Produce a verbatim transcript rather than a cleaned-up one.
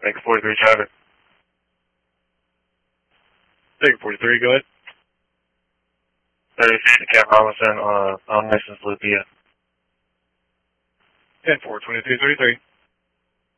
Make forty-three traffic. Take forty-three, go ahead. thirty feet to Cap Robinson on, on license Lupia. ten four, twenty-two thirty-three.